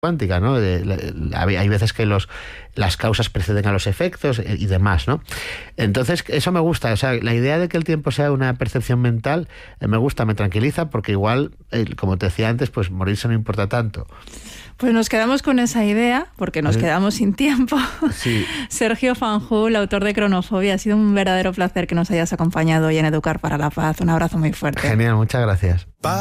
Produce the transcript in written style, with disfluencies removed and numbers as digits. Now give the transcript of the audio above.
cuántica, ¿no? Hay veces que las causas preceden a los efectos y demás, ¿no? Entonces, eso me gusta. O sea, la idea de que el tiempo sea una percepción mental me gusta, me tranquiliza, porque igual, como te decía antes, pues morirse no importa tanto. Pues nos quedamos con esa idea, porque nos quedamos sin tiempo. Sí. Sergio Fanjul, autor de Cronofobia, ha sido un verdadero placer que nos hayas acompañado hoy en Educar para la Paz. Un abrazo muy fuerte. Genial, muchas gracias.